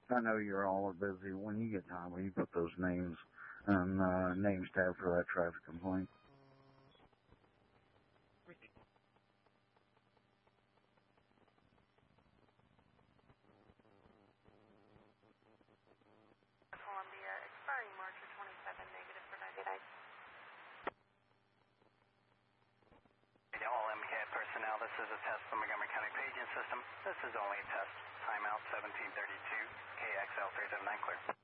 I know you're all are busy. When you get time, will you put those names and names tab for that traffic complaint? Columbia, expiring March of 27, negative for 99. All MCAT personnel, this is a test from Montgomery County paging system. This is only a test. Timeout 1732, KXL 379 clear.